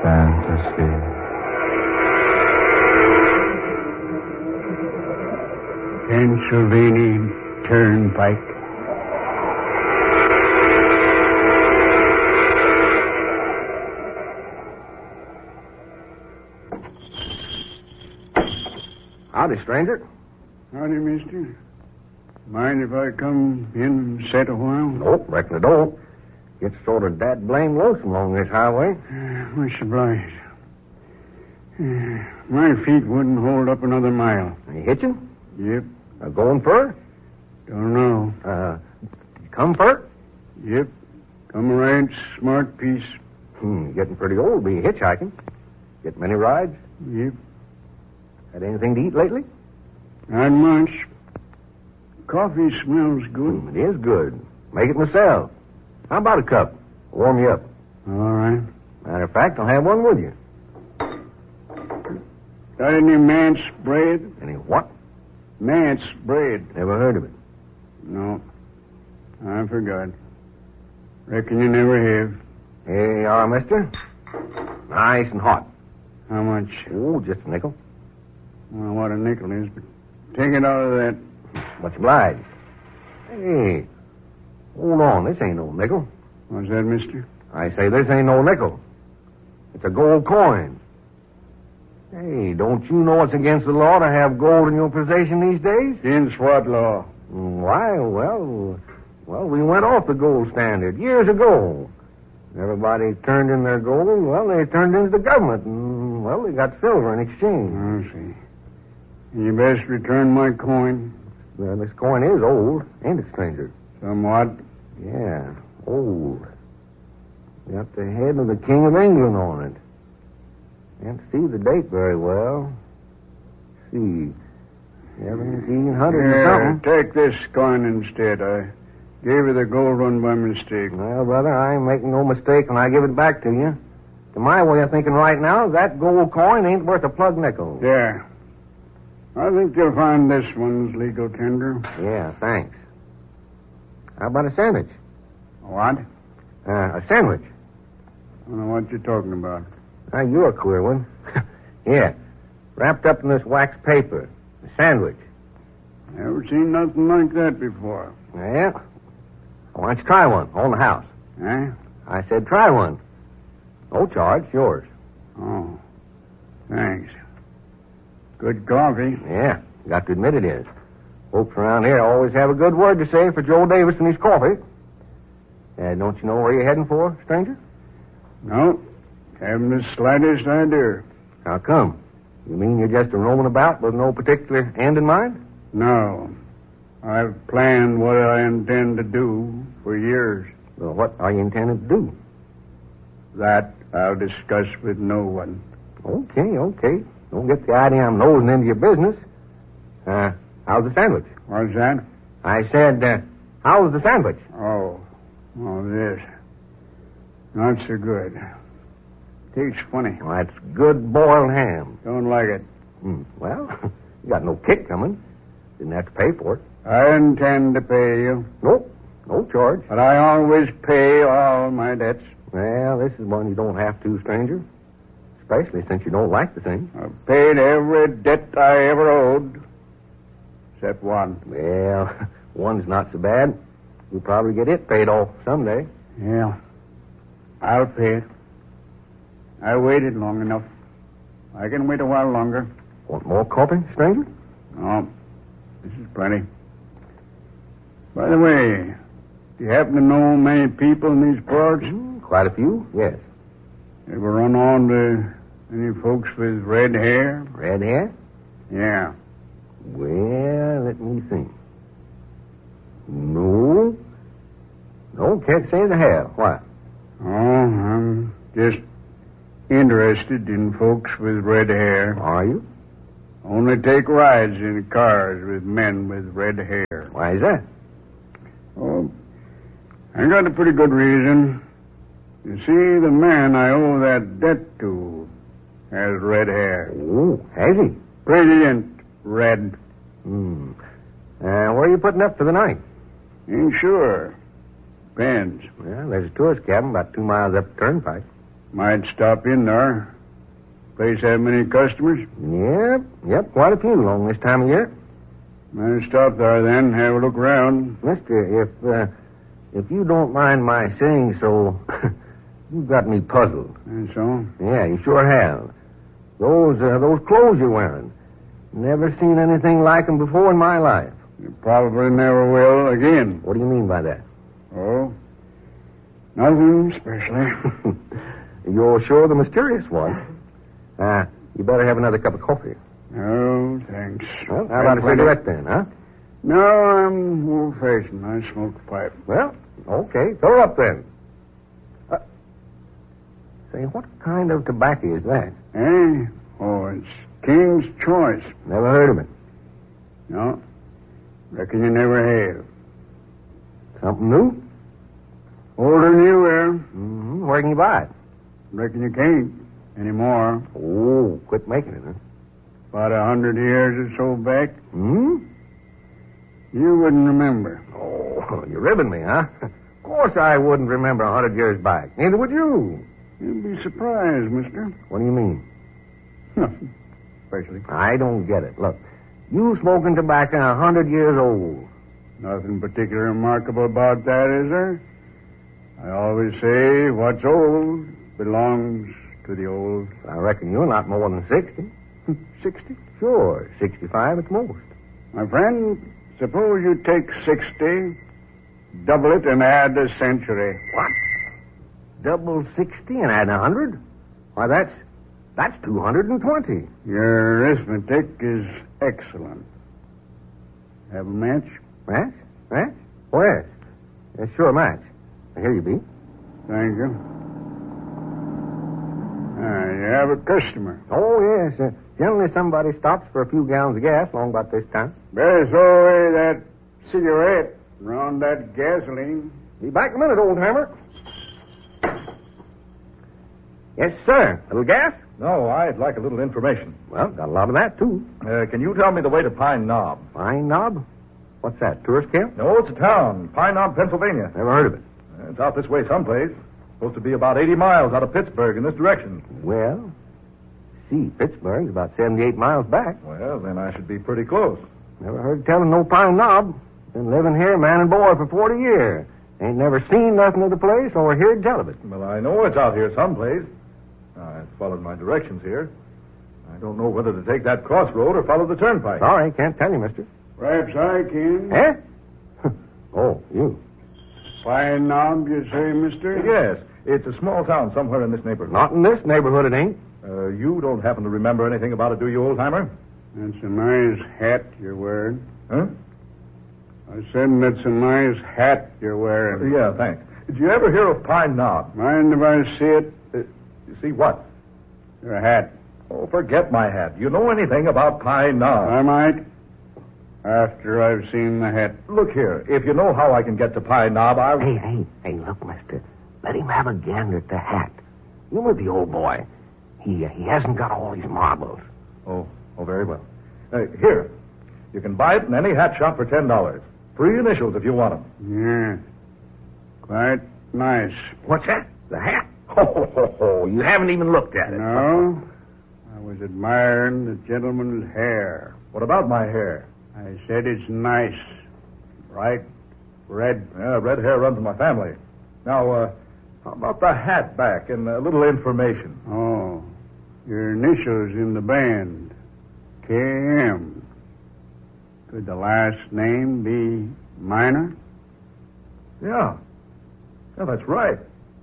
fantasy. Pennsylvania Turnpike. Howdy, stranger. Howdy, mister. Mind if I come in and sit a while? Nope, reckon I don't. Gets sort of blame lonesome along this highway. Much obliged. My feet wouldn't hold up another mile. Are you hitching? Yep. Going fur? Don't know. You come fur? Yep. Come a right smart piece. Getting pretty old to be hitchhiking. Get many rides? Yep. Had anything to eat lately? Not much. Coffee smells good. It is good. Make it myself. How about a cup? Warm you up. All right. Matter of fact, I'll have one with you. Got any manse bread? Any what? Manse bread. Never heard of it. No. I forgot. Reckon you never have. Here you are, mister. Nice and hot. How much? Oh, just a nickel. Well, what a nickel is, but take it out of that. Much obliged. Hey, hold on. This ain't no nickel. What's that, mister? I say this ain't no nickel. It's a gold coin. Hey, don't you know it's against the law to have gold in your possession these days? Against what law? Why, well, we went off the gold standard years ago. Everybody turned in their gold, well, they turned into the government, and, well, they got silver in exchange. I see. You best return my coin. Well, this coin is old, ain't it, stranger? Somewhat. Yeah, old. Got the head of the King of England on it. Can't see the date very well. See, 1700 and something. Take this coin instead. I gave you the gold one by mistake. Well, brother, I ain't making no mistake when I give it back to you. To my way of thinking right now, that gold coin ain't worth a plug nickel. Yeah. I think you'll find this one's legal tender. Yeah, thanks. How about a sandwich? What? A sandwich. I don't know what you're talking about. Now, you're a queer one. Here, wrapped up in this wax paper. A sandwich. Never seen nothing like that before. Yeah? Why don't you try one on the house? Eh? I said try one. No charge, yours. Oh, thanks. Good coffee. Yeah, got to admit it is. Folks around here always have a good word to say for Joe Davis and his coffee. Don't you know where you're heading for, stranger? No, haven't the slightest idea. How come? You mean you're just a roaming about with no particular end in mind? No. I've planned what I intend to do for years. Well, what are you intending to do? That I'll discuss with no one. Okay. Don't get the idea I'm nosing into your business. How's the sandwich? What's that? I said, how's the sandwich? Oh, this. Not so good. Tastes funny. Well, that's good boiled ham. Don't like it. Well, you got no kick coming. Didn't have to pay for it. I intend to pay you. Nope, no charge. But I always pay all my debts. Well, this is one you don't have to, stranger. Especially since you don't like the thing. I've paid every debt I ever owed. Except one. Well, one's not so bad. You'll probably get it paid off someday. Yeah. I'll pay it. I waited long enough. I can wait a while longer. Want more coffee, stranger? No. This is plenty. By the way, do you happen to know many people in these parts? Quite a few, yes. Ever run on to any folks with red hair? Red hair? Yeah. Well, let me think. No, can't say they have. Why? Oh, I'm just interested in folks with red hair. Are you? Only take rides in cars with men with red hair. Why is that? Oh, I got a pretty good reason. You see, the man I owe that debt to has red hair. Oh, has he? Brilliant red. Where are you putting up for the night? Ain't sure. Depends. Well, there's a tourist cabin about 2 miles up the turnpike. Might stop in there. Place have many customers? Yep, quite a few along this time of year. I'll stop there then, have a look around. Mister, if you don't mind my saying so, you've got me puzzled. And so? Yeah, you sure have. Those clothes you're wearing. Never seen anything like them before in my life. You probably never will again. What do you mean by that? Oh, nothing especially. You're sure the mysterious one. You better have another cup of coffee. Oh, thanks. Well, how about a cigarette then, huh? No, I'm old-fashioned. I smoke a pipe. Well, okay. Fill her up then. Say, what kind of tobacco is that? Eh? Oh, it's King's Choice. Never heard of it. No. Reckon you never have. Something new? Older than you are. Mm-hmm. Where can you buy it? Reckon you can't anymore. Oh, quit making it, huh? About 100 years or so back. Hmm? You wouldn't remember. Oh, you're ribbing me, huh? Of course I wouldn't remember 100 years back. Neither would you. You'd be surprised, mister. What do you mean? Nothing. Especially. I don't get it. Look, you smoking tobacco 100 years old. Nothing particularly remarkable about that, is there? I always say what's old belongs to the old. I reckon you're not more than 60. 60? Sure, 65 at most. My friend, suppose you take 60, double it, and add a century. What? Double 60 and add 100? Why, that's 220. Your arithmetic is excellent. Have a match? Match? Match? Oh, yes. Yes, sure, match. Here you be. Thank you. You have a customer. Oh, yes. Generally somebody stops for a few gallons of gas along about this time. Better throw away that cigarette and run that gasoline. Be back in a minute, old hammer. Yes, sir. A little gas? No, I'd like a little information. Well, got a lot of that, too. Can you tell me the way to Pine Knob? Pine Knob? What's that, tourist camp? No, it's a town. Pine Knob, Pennsylvania. Never heard of it. It's out this way someplace. Supposed to be about 80 miles out of Pittsburgh in this direction. Well, see, Pittsburgh's about 78 miles back. Well, then I should be pretty close. Never heard tell of no Pine Knob. Been living here, man and boy, for 40 years. Ain't never seen nothing of the place or heard tell of it. Well, I know it's out here someplace. I've followed my directions here. I don't know whether to take that crossroad or follow the turnpike. Sorry, can't tell you, mister. Perhaps I can. Eh? Oh, you. Pine Knob, you say, mister? Yes, it's a small town somewhere in this neighborhood. Not in this neighborhood, it ain't. You don't happen to remember anything about it, do you, old-timer? That's a nice hat you're wearing. Huh? I said that's a nice hat you're wearing. Yeah, thanks. Did you ever hear of Pine Knob? Mind if I see it? You see what? Your hat. Oh, forget my hat. Do you know anything about Pine Knob? I might. After I've seen the hat. Look here. If you know how I can get to Pine Knob, I... Hey, look, mister. Let him have a gander at the hat. You with the old boy. He hasn't got all these marbles. Oh, very well. Here. You can buy it in any hat shop for $10. 3 initials if you want them. Yeah. Quite nice. What's that? The hat? Oh, you haven't even looked at it. No. I was admiring the gentleman's hair. What about my hair? I said it's nice. Bright red. Yeah, red hair runs in my family. Now, how about the hat back and a little information? Oh, your initials in the band. K.M. Could the last name be Minor? Yeah. Yeah, that's right.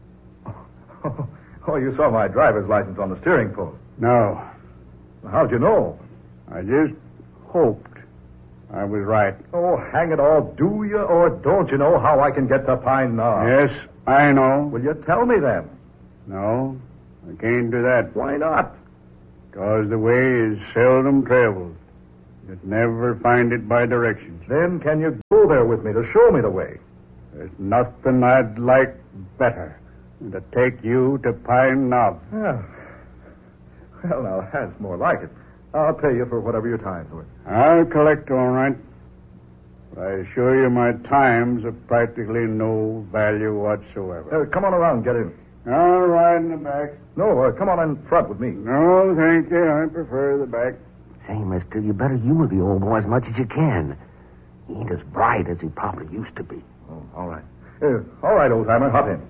Oh, you saw my driver's license on the steering post. No. How'd you know? I just hoped I was right. Oh, hang it all. Do you or don't you know how I can get to Pine Knob? Yes, I know. Will you tell me then? No, I can't do that. Why not? Because the way is seldom traveled. You'd never find it by directions. Then can you go there with me to show me the way? There's nothing I'd like better than to take you to Pine Knob. Yeah. Well, now, that's more like it. I'll pay you for whatever your time's worth. I'll collect all right. But I assure you my time's of practically no value whatsoever. Come on around, get in. I'll ride in the back. No, come on in front with me. No, thank you. I prefer the back. Say, mister, you better humor the old boy as much as you can. He ain't as bright as he probably used to be. Oh, all right. All right, old-timer, hop in.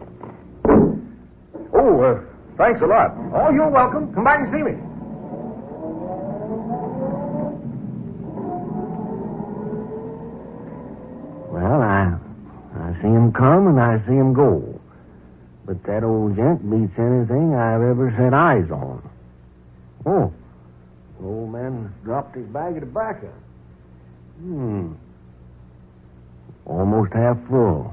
Oh, thanks a lot. Oh, you're welcome. Come back and see me. Well, I see him come and I see him go. But that old gent beats anything I've ever set eyes on. Oh, the old man dropped his bag of tobacco. Almost half full.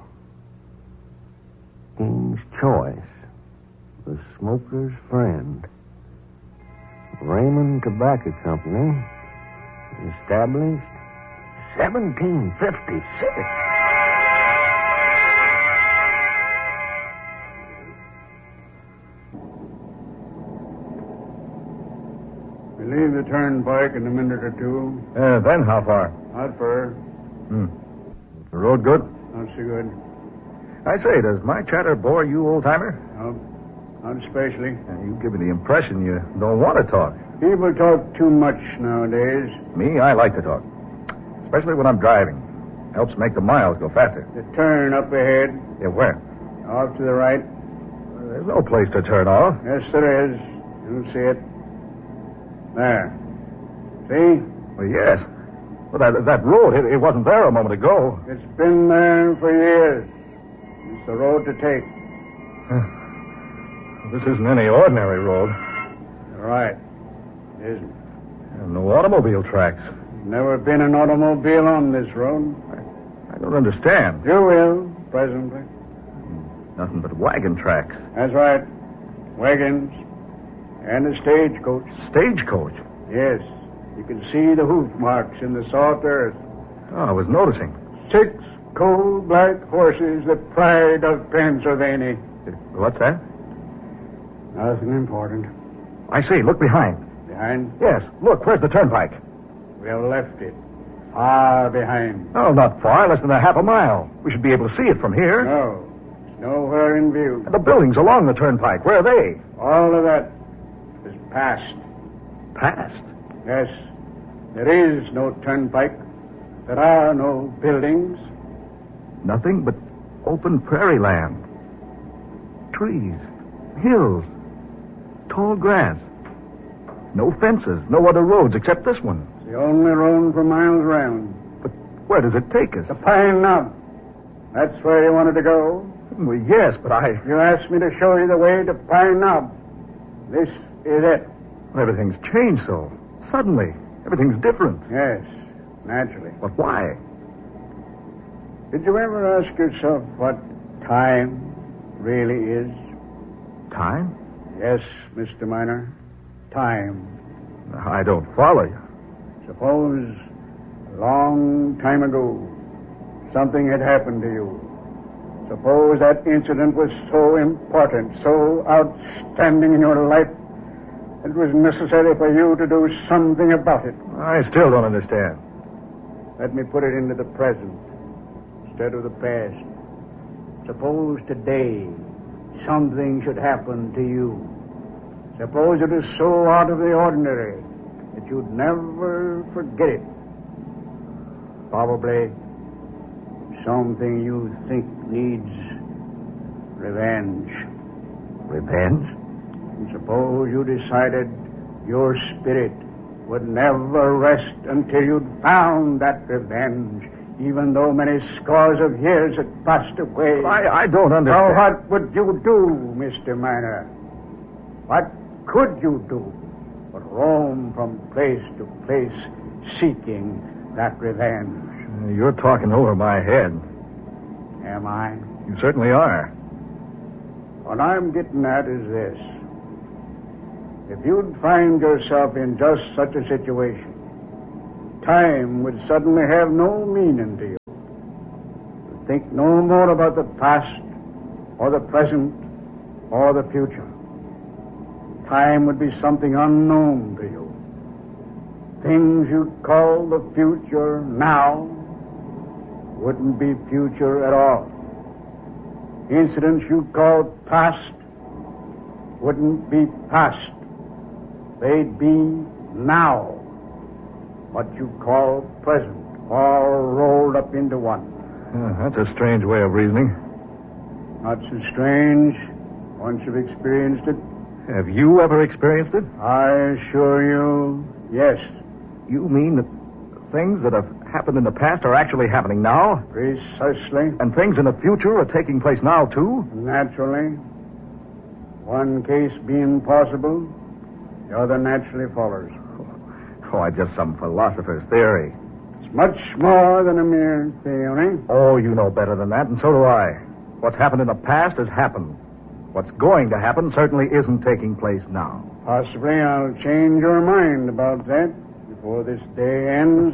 King's Choice. The Smoker's Friend. Raymond Tobacco Company. Established 1756. We leave the turnpike in a minute or two. Then how far? Not far. The road good? Not so good. I say, does my chatter bore you, old-timer? No, not especially. You give me the impression you don't want to talk. People talk too much nowadays. Me, I like to talk. Especially when I'm driving. Helps make the miles go faster. The turn up ahead. Yeah, where? Off to the right. There's no place to turn off. Yes, there is. You'll see it. There. See? Well, yes. Well, that road, it wasn't there a moment ago. It's been there for years. It's the road to take. This isn't any ordinary road. Right. It isn't. No automobile tracks. Never been an automobile on this road. I don't understand. You will, presently. Nothing but wagon tracks. That's right. Wagons. And a stagecoach. Stagecoach? Yes. You can see the hoof marks in the soft earth. Oh, I was noticing. 6 coal-black horses, the pride of Pennsylvania. What's that? Nothing important. I see. Look behind. Behind? Yes. Look, where's the turnpike? We have left it. Far behind. Oh, not far. Less than a half a mile. We should be able to see it from here. No. It's nowhere in view. And the buildings along the turnpike, where are they? All of that is past. Past? Yes. There is no turnpike. There are no buildings. Nothing but open prairie land. Trees. Hills. Tall grass. No fences. No other roads except this one. It's the only road for miles round. But where does it take us? The Pine Knob. That's where you wanted to go? Well, yes, but You asked me to show you the way to Pine Knob. This is it. Everything's changed so. Suddenly. Everything's different. Yes, naturally. But why? Did you ever ask yourself what time really is? Time? Yes, Mr. Miner. Time. I don't follow you. Suppose a long time ago something had happened to you. Suppose that incident was so important, so outstanding in your life, it was necessary for you to do something about it. I still don't understand. Let me put it into the present instead of the past. Suppose today something should happen to you. Suppose it is so out of the ordinary that you'd never forget it. Probably something you think needs revenge. Revenge? And suppose you decided your spirit would never rest until you'd found that revenge, even though many scores of years had passed away. I don't understand. So what would you do, Mr. Miner? What could you do but roam from place to place seeking that revenge? You're talking over my head. Am I? You certainly are. What I'm getting at is this. If you'd find yourself in just such a situation, time would suddenly have no meaning to you. You'd think no more about the past or the present or the future. Time would be something unknown to you. Things you'd call the future now wouldn't be future at all. Incidents you call past wouldn't be past. They'd be now. What you call present, all rolled up into one. That's a strange way of reasoning. Not so strange once you've experienced it. Have you ever experienced it? I assure you, yes. You mean that things that have happened in the past are actually happening now? Precisely. And things in the future are taking place now, too? Naturally. One case being possible, the other naturally follows. Oh, just some philosopher's theory. It's much more than a mere theory. Oh, you know better than that, and so do I. What's happened in the past has happened. What's going to happen certainly isn't taking place now. Possibly I'll change your mind about that before this day ends.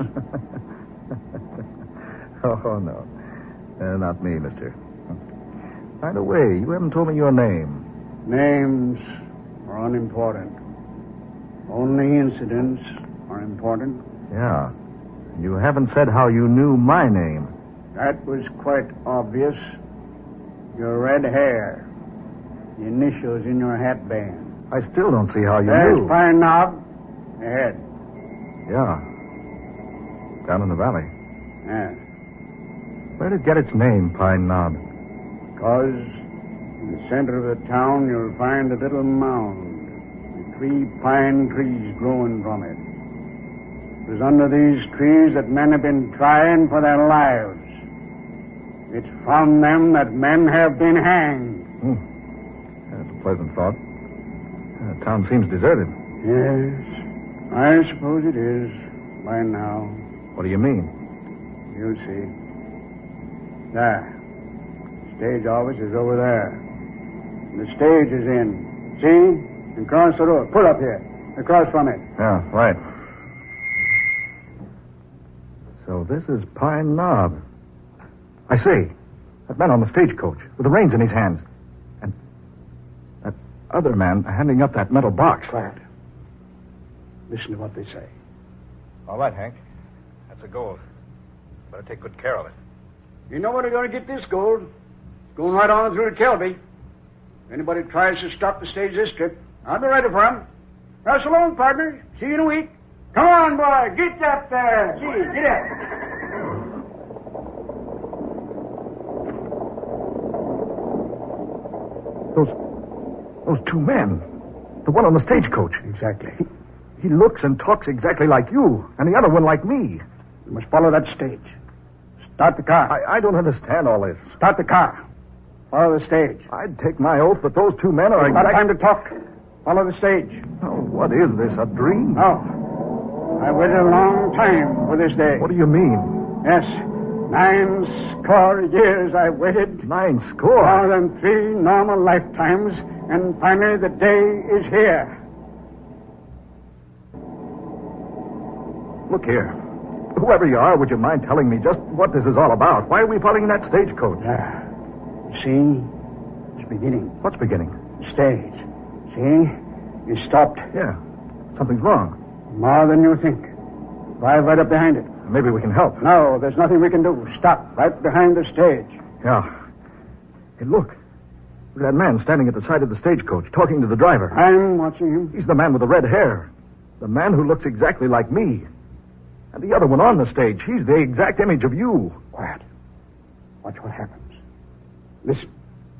Oh, no. Not me, mister. By the way, you haven't told me your name. Names are unimportant. Only incidents are important. Yeah. You haven't said how you knew my name. That was quite obvious. Your red hair. The initials in your hat band. I still don't see how you There's knew. Pine Knob. Ahead. Yeah. Down in the valley. Yeah. Where did it get its name, Pine Knob? Because in the center of the town you'll find a little mound with 3 pine trees growing from it. It was under these trees that men have been trying for their lives. It's from them that men have been hanged. That's a pleasant thought. The town seems deserted. Yes, I suppose it is by now. What do you mean? You'll see. There. Stage office is over there. The stage is in. See? And across the road. Pull up here. Across from it. Yeah, right. So this is Pine Knob. I see. That man on the stagecoach with the reins in his hands. And that other man handing up that metal box. Quiet. Listen to what they say. All right, Hank. That's a gold. Better take good care of it. You know where they're going to get this gold? It's going right on through to Kelby. If anybody tries to stop the stage this trip, I'll be ready for them. Now, so long, partner. See you in a week. Come on, boy. Get up there. Gee, get up. Those 2 men. The one on the stagecoach. Exactly. He looks and talks exactly like you, and the other one like me. You must follow that stage. Start the car. I don't understand all this. Start the car. Follow the stage. I'd take my oath that those 2 men are Not time to talk. Follow the stage. Oh, what is this, a dream? No. I waited a long time for this day. What do you mean? Yes. 9 score years I waited. 9 score? More than 3 normal lifetimes. And finally the day is here. Look here. Whoever you are, would you mind telling me just what this is all about? Why are we following that stagecoach? Yeah. See? It's beginning. What's beginning? Stage. See? You stopped. Yeah. Something's wrong. More than you think. Drive right up behind it. Maybe we can help. No, there's nothing we can do. Stop right behind the stage. Yeah. Hey, look. Look at that man standing at the side of the stagecoach, talking to the driver. I'm watching him. He's the man with the red hair. The man who looks exactly like me. And the other one on the stage, he's the exact image of you. Quiet. Watch what happens. Listen.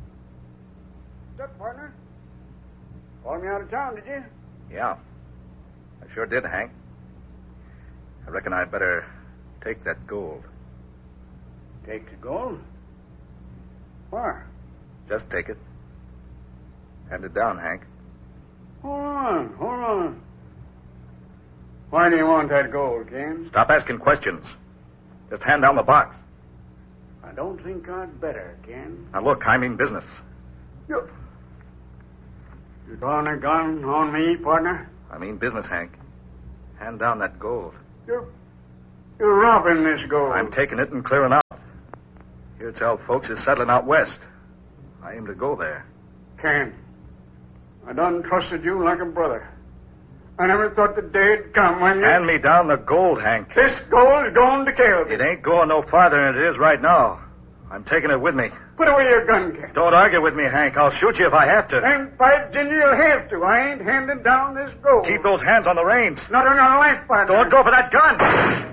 Look, partner. Called me out of town, did you? Yeah. I sure did, Hank. I reckon I'd better take that gold. Take the gold? Where? Just take it. Hand it down, Hank. Hold on. Why do you want that gold, Ken? Stop asking questions. Just hand down the box. I don't think I'd better, Ken. Now, look, I mean business. You drawing a gun on me, partner? I mean business, Hank. Hand down that gold. You're robbing this gold. I'm taking it and clearing out. Here tell folks is settling out west. I aim to go there. Ken, I done trusted you like a brother. I never thought the day'd come when you... Hand me down the gold, Hank. This gold's going to Kelby. It ain't going no farther than it is right now. I'm taking it with me. Put away your gun, Captain. Don't argue with me, Hank. I'll shoot you if I have to. And by Ginger, you'll have to. I ain't handing down this gold. Keep those hands on the reins. Not on your life, partner. Don't go for that gun.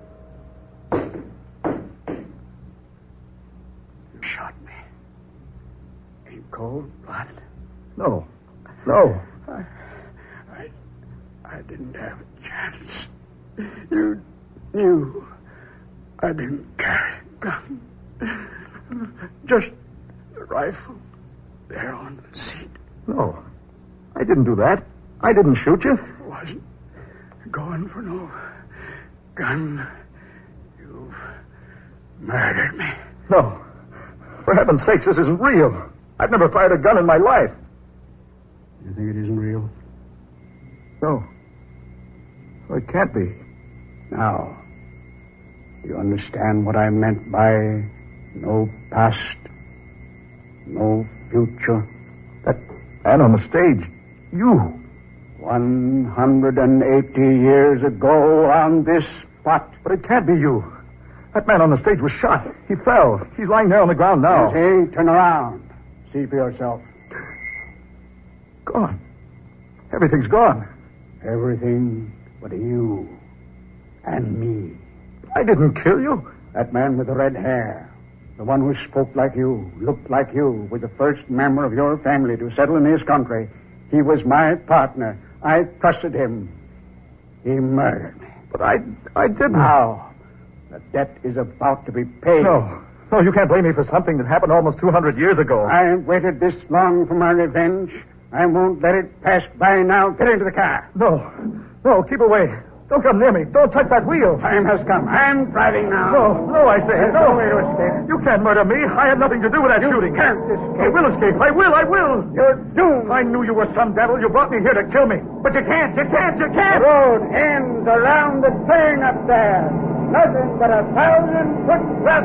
You shot me. In cold blood. No. No. I didn't have a chance. You knew I didn't carry a gun. Just a rifle there on the seat. No. I didn't do that. I didn't shoot you. I wasn't going for no gun. You've murdered me. No. For heaven's sakes, this isn't real. I've never fired a gun in my life. You think it isn't real? No. Well, it can't be. Now, you understand what I meant by no past, no future? That man on the stage, you. 180 years ago on this spot. But it can't be you. That man on the stage was shot. He fell. He's lying there on the ground now. You see? Turn around. See for yourself. Gone. Everything's gone. Everything but you and me. I didn't kill you. That man with the red hair, the one who spoke like you, looked like you, was the first member of your family to settle in this country. He was my partner. I trusted him. He murdered me. But I didn't. Now, the debt is about to be paid. No, you can't blame me for something that happened almost 200 years ago. I ain't waited this long for my revenge. I won't let it pass by now. Get into the car. No, keep away. Don't come near me. Don't touch that wheel. Time has come. I'm driving now. No, I say. There's no way to escape. You can't murder me. I had nothing to do with that shooting. You can't escape. I will escape. I will. You're doomed. I knew you were some devil. You brought me here to kill me. But you can't. The road ends around the turn up there. Nothing but 1,000-foot drop